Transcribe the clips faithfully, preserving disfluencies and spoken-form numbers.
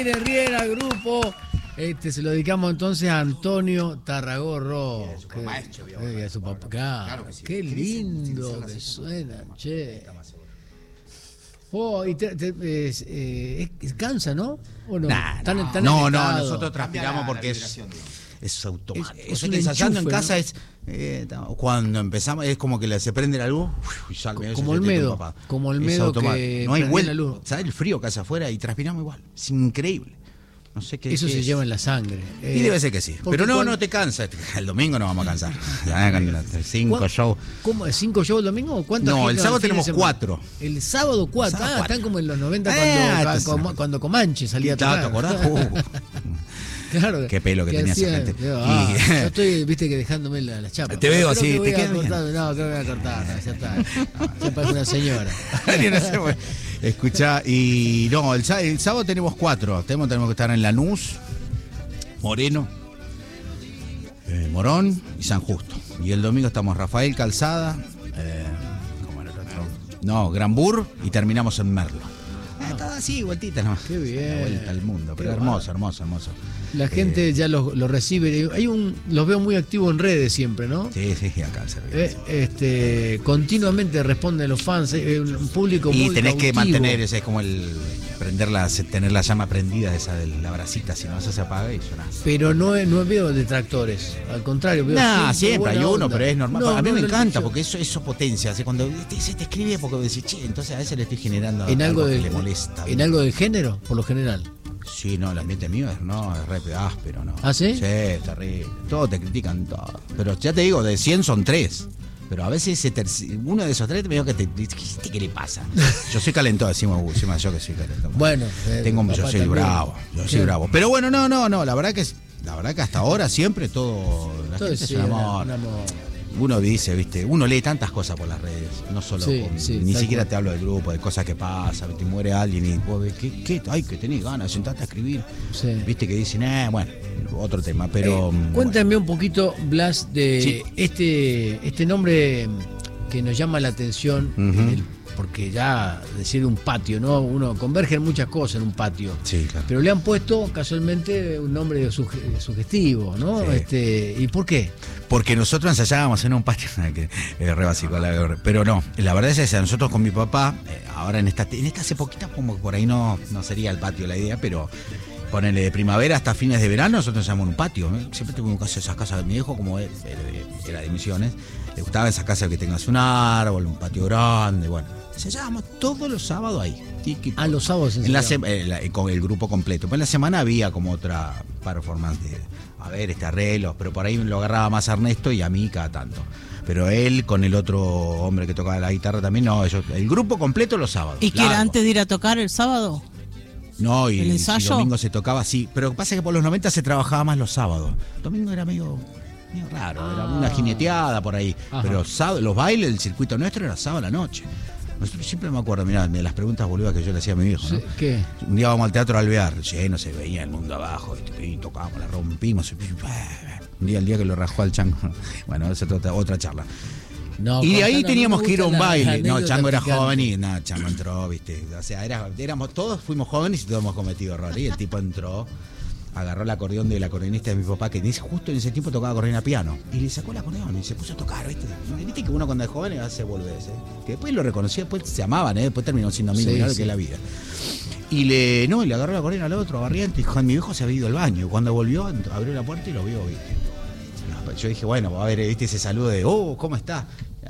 Riera, Riera, grupo. Este se lo dedicamos entonces a Antonio Tarragorro. Y a su que, maestro, que, a su papá. Claro, claro que sí. Qué lindo que suena, che. Oh, y te, te, es, eh, es, cansa, ¿no? ¿O no? Nah, tan, no, tan no, no, nosotros transpiramos porque es, es automático. Es, es o sea, que ensayando enchufe, en casa, ¿no? es eh, cuando empezamos es como que le, se prende la luz y sale, como el medo, como el medo que no hay vuelta, ¿sabes el frío que hace afuera? Y transpiramos igual, es increíble. No sé qué. Eso qué se es. lleva en la sangre. Eh, y debe ser que sí. Pero no, cuando... no te cansa. El domingo no vamos a cansar. Cinco shows. ¿Cómo? ¿Cinco shows el domingo? ¿Cuántos? No, el sábado tenemos cuatro. El sábado cuatro. Ah, cuatro. Están como en los noventa ah, cuando, cuando, cuando Comanche salía a tocar. ¿Te acordás? Uh. Claro. Qué pelo que, que tenía hacía, esa gente. Yo, ah, y... yo estoy, viste, que dejándome las la chapas. Te veo así, te quedas bien. No, creo que voy a cortar. No, ya está. No, ya parece una señora. Escuchá, y no, el, el sábado tenemos cuatro. Tenemos, tenemos que estar en Lanús, Moreno, eh, Morón y San Justo. Y el domingo estamos Rafael Calzada, eh, ¿cómo era el otro? No, Granbur y terminamos en Merlo. Ah, todo así, vueltita nomás. Qué bien. La vuelta al mundo, pero hermoso, hermoso, hermoso. La gente eh, ya lo, lo recibe. Hay un, los veo muy activos en redes siempre, ¿no? Sí, sí, acá se eh, este, continuamente responden los fans, eh, un público muy y tenés cautivo. Que mantener, ese es como el prender la, tener la llama prendida esa de la brasita, si no eso se apaga y suena. Pero no, no veo detractores, al contrario, veo nah, siempre hay uno, onda. Pero es normal. No, a mí no, me encanta porque eso, eso potencia, así, cuando te, se te escribe porque decís, che, entonces a veces le estoy generando en algo, algo de, que le molesta. ¿En algo del género, por lo general? Sí, no, el ambiente mío es, no, es re áspero, ¿no? ¿Ah, sí? Sí, es terrible. Todos te critican, todo. Pero ya te digo, de cien son tres. Pero a veces ese uno de esos tres me digo que te, te ¿qué le pasa? Yo soy calentón, decimos, uh, yo que soy calentón. Bueno, eh, tengo yo soy también. bravo, yo soy bravo. Pero bueno, no, no, no, la verdad que la verdad que hasta ahora siempre todo la todo gente sí, es un amor. Un amor. Uno dice, viste, uno lee tantas cosas por las redes, no solo sí, con, sí, ni siquiera cual. te hablo del grupo, de cosas que pasan, te muere alguien y vos ves, ¿qué, qué? Ay, que tenés ganas de sentarte a escribir. Sí. Viste que dicen, eh, bueno, otro tema, pero... Eh, cuéntame bueno. un poquito, Blas, de sí. este, este nombre que nos llama la atención, uh-huh. en el, porque ya decir un patio, ¿no? Uno convergen muchas cosas en un patio. Sí, claro. Pero le han puesto casualmente un nombre suge, sugestivo, ¿no? Sí. Este, ¿y por qué? Porque nosotros ensayábamos en un patio, que es re básico, la, pero no, la verdad es esa, nosotros con mi papá, eh, ahora en esta, en esta hace poquita, como por ahí no, no sería el patio la idea, pero ponerle de primavera hasta fines de verano, nosotros ensayamos en un patio, ¿eh? Siempre tuvimos esas casas de mi hijo, como él, era de Misiones, le gustaba esa casa que tengas un árbol, un patio grande, bueno, ensayábamos todos los sábados ahí. Tiki, ah, los sábados en la, eh, la, con el grupo completo, pues en la semana había como otra performance de... a ver, este arreglo, pero por ahí lo agarraba más a Ernesto y a mí cada tanto. Pero él con el otro hombre que tocaba la guitarra también, no, ellos, el grupo completo los sábados. ¿Y que era antes de ir a tocar el sábado? No, y el ensayo. El domingo se tocaba así, pero lo que pasa es que por los noventa se trabajaba más los sábados. El domingo era medio, medio raro, ah. era una jineteada por ahí. Ajá. Pero sábado, los bailes, el circuito nuestro era sábado a la noche. Nosotros siempre me acuerdo, mirá, de las preguntas boludas que yo le hacía a mi viejo, ¿no? ¿Qué? Un día vamos al Teatro Alvear, lleno, se veía el mundo abajo, y tocábamos, la rompimos. Un día, el día que lo rajó al Chango. Bueno, esa es otra, otra charla. No, y de ahí teníamos que ir a un baile. No, Chango era picante. joven y nada, Chango entró, viste. O sea, era, éramos, todos fuimos jóvenes y todos hemos cometido errores. Y el tipo entró, agarró el acordeón de la acordeonista de mi papá, que dice, justo en ese tiempo tocaba acordeón a piano. Y le sacó el acordeón y se puso a tocar, viste. Viste que uno cuando es joven hace volverse. ¿eh? Que después lo reconocía, después se amaban, ¿eh? Después terminó siendo amigo, sí, sí. que es la vida. Y le, no, y le agarró la acordeón al otro, a Barriente, y mi viejo se había ido al baño. Y cuando volvió, abrió la puerta y lo vio, viste. Yo dije, bueno, a ver, viste ese saludo de, oh, ¿cómo está?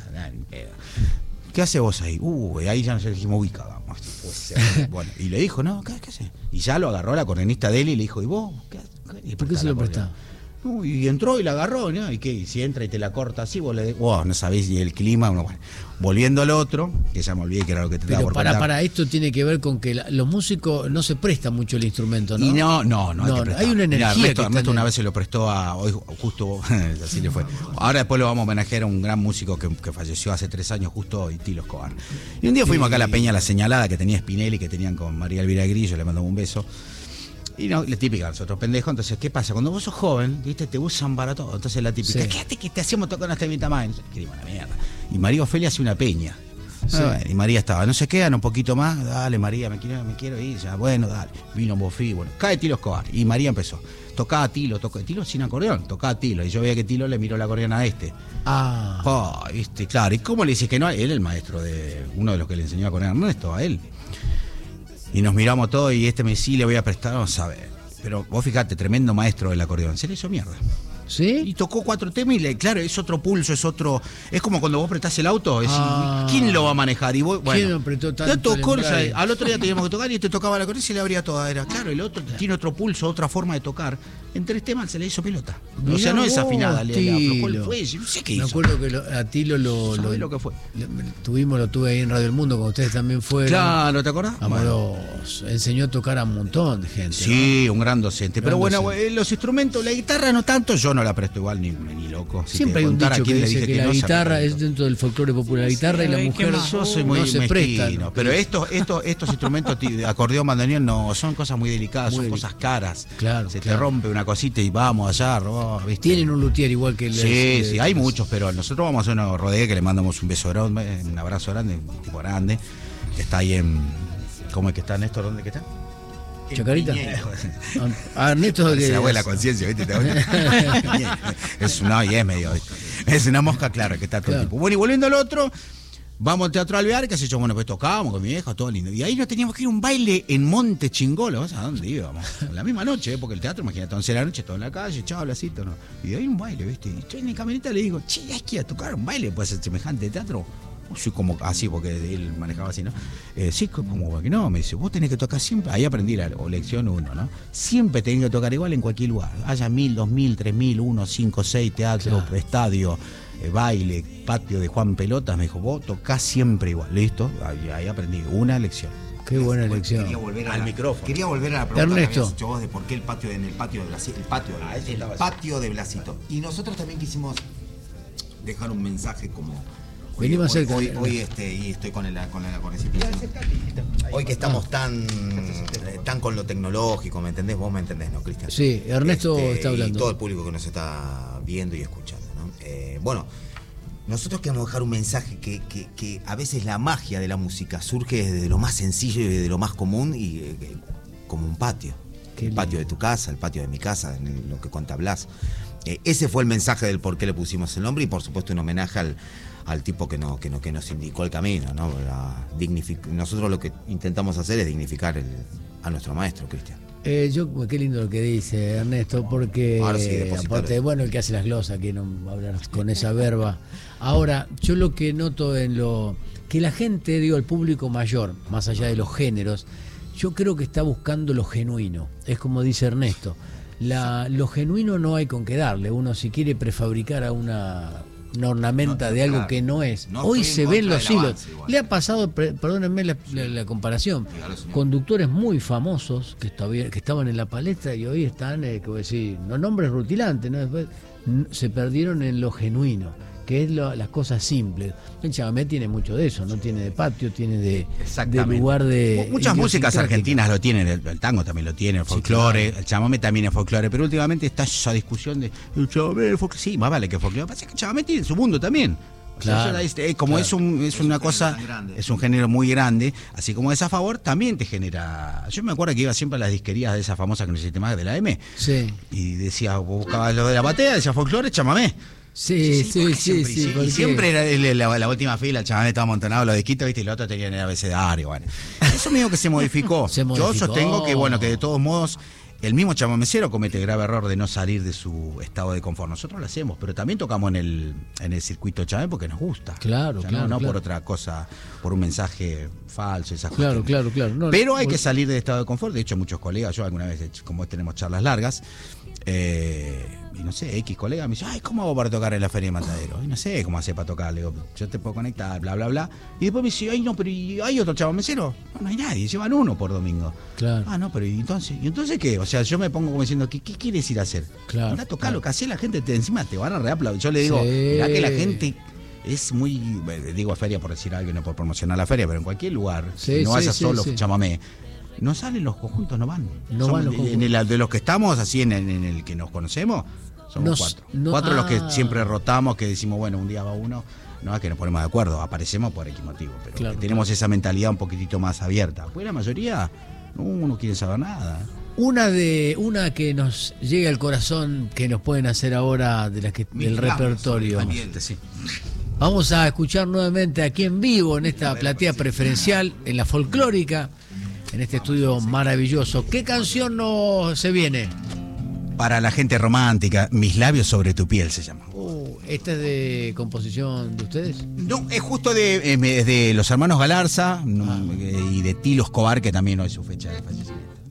¿Qué hace vos ahí? Uh, y ahí ya nos dijimos, uy, cagamos. Bueno, y le dijo, no, ¿qué, qué hace? Y ya lo agarró la acordeonista de él y le dijo, ¿y vos? ¿Qué, qué? ¿Y por qué se lo prestó? Uh, y entró y la agarró, ¿no? ¿Y qué? Y si entra y te la corta así, vos le wow, no sabés, y el clima, bueno, bueno. Volviendo al otro, que ya me olvidé que era lo que te Pero daba por para, contar. para esto tiene que ver con que la, los músicos no se prestan mucho el instrumento, ¿no? Y no, no, no, no, hay, hay una energía. Mirá, Ernesto, que Ernesto una vez se lo prestó a, hoy justo, así le fue. Ahora después lo vamos a homenajear a un gran músico que, que falleció hace tres años, justo hoy, Tilo Escobar. Y un día fuimos acá a la Peña La Señalada, que tenía Spinelli, que tenían con María Elvira Grillo, le mandamos un beso. Y no, la típica, nosotros pendejos, entonces, ¿qué pasa? Cuando vos sos joven, viste, te usan para todo. Entonces la típica, sí. Quédate que te hacemos tocar hasta mi tamaño. Escribimos la mierda. Y María Ofelia hace una peña. Sí. Ah, bueno, y María estaba, no se quedan un poquito más, dale María, me quiero, me quiero ir, ya, bueno, dale. Vino Bofí, bueno, cae Tilo Escobar. Y María empezó. Tocaba Tilo, tocaba Tilo sin acordeón, tocaba Tilo. Y yo veía que Tilo le miró el acordeón a este. Ah. Oh, viste, claro. ¿Y cómo le dices que no? Él, el maestro de uno de los que le enseñó a acordeón a Ernesto, a él. Y nos miramos todos y este me sí le voy a prestar, vamos a ver. Pero vos fijate, tremendo maestro del acordeón, se le hizo mierda. ¿Sí? Y tocó cuatro temas y le, claro, es otro pulso, es otro. Es como cuando vos prestás el auto, es, Ah. ¿quién lo va a manejar? Y vos, bueno, ¿Quién apretó tanto ya tocó, el o sea, embrague? al otro día teníamos que tocar y este tocaba la correa y se le abría toda. Era claro, el otro tiene otro pulso, otra forma de tocar. En tres temas se le hizo pelota. Mirá o sea, no vos, desafinada, le, le aflojó el Tilo. fuelle, no sé qué Me hizo. acuerdo que lo- a Tilo lo, ¿Sabés lo, lo que fue? lo- tuvimos, lo tuve ahí en Radio El Mundo, con ustedes también fueron. Claro, ¿te acordás? Amoroso. Enseñó a tocar a un montón de gente. Sí, un gran docente. Pero Gran bueno, docente. eh, los instrumentos, la guitarra no tanto, yo no la presto igual ni, ni loco. Si Siempre te hay un contara dicho que quién le dice dije que, la no, se guitarra acuerda. es dentro del folclore popular. La guitarra y la ¿qué mujer más? Yo soy muy no se mezquino, prestan. pero estos, estos, estos instrumentos ti- acordeón, bandoneón no son cosas muy delicadas, Muy son delicadas. cosas caras. Claro, Se claro. te rompe una cosita y vamos allá, robó, ¿viste? Tienen un luthier igual que el Sí, el- sí, hay muchos, pero nosotros vamos a hacer una rodea que le mandamos un beso grande, un abrazo grande, un tipo grande, que está ahí en. ¿Cómo es que está Néstor? ¿Dónde que está? ¿Chacarita? A Ernesto Se que la la conciencia, ¿viste? Es una, y es medio. Es una mosca clara que está todo Claro. el tipo. Bueno, y volviendo al otro, vamos al Teatro Alvear, que has hecho, bueno, pues tocábamos con mi vieja, todo lindo. Y ahí nos teníamos que ir a un baile en Monte Chingolo. ¿A dónde íbamos? La misma noche, ¿eh? Porque el teatro, imagínate, once de la noche, todo en la calle, chao, lacito, ¿no? Y de ahí un baile, ¿viste? Y estoy en mi camioneta le digo, che, hay que ir a tocar un baile, puede ser semejante teatro. Soy como así, porque él manejaba así, ¿no? Eh, sí, como que no, me dice, vos tenés que tocar siempre. Ahí aprendí la o lección uno, ¿no? Siempre tenés que tocar igual en cualquier lugar. Haya mil, dos mil, tres mil, uno, cinco, seis, teatro, Claro. estadio, eh, baile, patio de Juan Pelotas. Me dijo, vos tocás siempre igual. ¿Listo? Ahí, ahí aprendí una lección. Qué buena elección. Quería volver a Al la, micrófono. Quería volver a la pregunta Ernesto. que habías hecho vos de por qué el patio en el patio de Blasito. El patio, de- Ah, ese el estaba así. patio de Blasito. Y nosotros también quisimos dejar un mensaje como. Vení más hoy, cerca. hoy, hoy, este, y estoy con el con el con el Hoy que estamos tan eh, tan con lo tecnológico, ¿me entendés? Vos me entendés, ¿no, Cristian? Sí, Ernesto Este, está hablando. Y todo el público que nos está viendo y escuchando, ¿no? Eh, bueno, nosotros queremos dejar un mensaje que, que, que a veces la magia de la música surge desde lo más sencillo y de lo más común y eh, que- como un patio. Qué El lindo. patio de tu casa, el patio de mi casa, en el- lo que cuenta Blas. Eh, ese fue el mensaje del por qué le pusimos el nombre y por supuesto un homenaje al, al tipo que, no, que, no, que nos indicó el camino, ¿no? La dignific- Nosotros lo que intentamos hacer es dignificar el- a nuestro maestro, Cristian. Eh, yo, qué lindo lo que dice Ernesto, porque Ahora sí, depositalo. aparte, bueno, el que hace las glosas, que no va a hablar con esa verba. Ahora, yo lo que noto en lo que la gente, digo, el público mayor, más allá de los géneros, yo creo que está buscando lo genuino. Es como dice Ernesto, la, lo genuino no hay con qué darle. Uno si quiere prefabricar a una, una ornamenta No, de algo claro. que no es. No Hoy estoy se en ven contra los del hilos. avance igual. Le ha pasado, per- perdónenme la, la- la comparación, Dígalo, señor. conductores muy famosos que, estabi- que estaban en la palestra y hoy están, eh, que voy a decir, no nombres rutilantes, ¿no? Después, n- se perdieron en lo genuino, que es lo- las cosas simples. El chamamé tiene mucho de eso, no tiene de patio, tiene de, de Exactamente. lugar de... Muchas músicas idiosincrática. argentinas lo tienen, el, el tango también lo tiene, el Sí, folclore, claro. el chamamé también es folclore, pero últimamente está esa discusión de el chamamé, el folclore. Sí, más vale que folclore. Lo que pasa es que el chamamé tiene su mundo también. O sea, Claro, yo la- este, eh, como claro. es un es, Es un una género cosa, tan grande. es un género muy grande, así como es a favor, también te genera. Yo me acuerdo que iba siempre a las disquerías de esa famosa que no existe más, de la M, Sí, y decía, vos buscabas lo de la batea, decía folclore, chamamé. sí, sí, ¿por qué sí, siempre? sí, Y- ¿por y qué? siempre era el- la, la última fila, el chamamé estaba amontonado, los disquitos, ¿viste? Y los otros tenían el abecedario, bueno. Eso medio que se modificó. Se Yo modificó. sostengo que, bueno, que de todos modos, el mismo chamamecero comete el grave error de no salir de su estado de confort. Nosotros lo hacemos, pero también tocamos en el, en el circuito chamamé porque nos gusta. Claro, O sea, claro, No, no claro. por otra cosa, por un mensaje falso, esas Claro, cuestiones. claro, claro. No, Pero hay no, que salir del estado de confort. De hecho, muchos colegas, yo alguna vez, como hoy tenemos charlas largas, eh, y no sé, X colega me dice, ay, ¿cómo hago para tocar en la Feria de Matadero? Y no sé cómo hacer para tocar. Le digo, yo te puedo conectar, bla, bla, bla. Y después me dice, ay, no, pero ¿y ¿hay otro chamamecero? No, no hay nadie, llevan uno por domingo. Claro. Ah, no, pero ¿y entonces? ¿Y entonces qué? O sea, yo me pongo como diciendo, ¿qué, qué quieres ir a hacer? Claro, Anda a tocar claro. lo que hace la gente, te, encima te van a reaplaudir. Yo le digo, Sí. mirá que la gente es muy, eh, digo feria por decir algo y no por promocionar la feria, pero en cualquier lugar, Sí, si no sí, vayas sí, solo, sí. chamamé, no salen los conjuntos, no van. No Somos van los de- conjuntos. En el, de los que estamos, así en, el- en el que nos conocemos, somos Nos- cuatro. no- cuatro los que ah. siempre rotamos, que decimos, bueno, un día va uno. no es que nos ponemos de acuerdo, aparecemos por X motivo, pero Claro, que tenemos claro. esa mentalidad un poquitito más abierta. Pues la mayoría no, no quiere saber nada. Una de una que nos llega al corazón, que nos pueden hacer ahora de las que Mis del labios repertorio. calientes, sí. Vamos a escuchar nuevamente aquí en vivo, en esta platea preferencial, en la folclórica, en este estudio maravilloso. ¿Qué canción nos se viene? Para la gente romántica, Mis labios sobre tu piel se llama. Uh, ¿Esta es de composición de ustedes? No, es justo de, es de los hermanos Galarza no, Ah. y de Tilo Escobar, que también hoy es su fecha de fallecimiento.